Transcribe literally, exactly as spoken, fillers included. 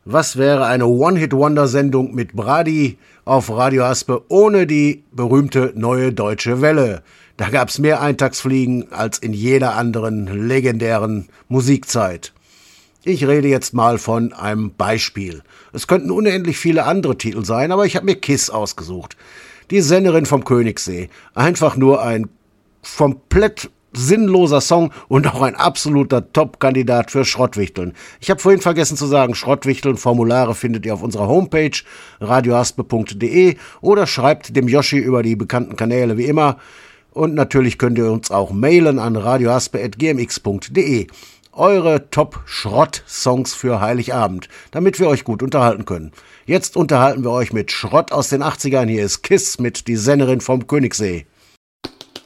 Was wäre eine One-Hit-Wonder-Sendung mit Brady auf Radio Aspe ohne die berühmte Neue Deutsche Welle? Da gab's mehr Eintagsfliegen als in jeder anderen legendären Musikzeit. Ich rede jetzt mal von einem Beispiel. Es könnten unendlich viele andere Titel sein, aber ich habe mir KISS ausgesucht. Die Sängerin vom Königssee. Einfach nur ein komplett sinnloser Song und auch ein absoluter Top-Kandidat für Schrottwichteln. Ich habe vorhin vergessen zu sagen, Schrottwichteln, Formulare findet ihr auf unserer Homepage radioaspe punkt de oder schreibt dem Yoshi über die bekannten Kanäle wie immer. Und natürlich könnt ihr uns auch mailen an radioaspe at g m x punkt de. Eure Top-Schrott-Songs für Heiligabend, damit wir euch gut unterhalten können. Jetzt unterhalten wir euch mit Schrott aus den achtzigern. Hier ist KISS mit Die Sängerin vom Königssee.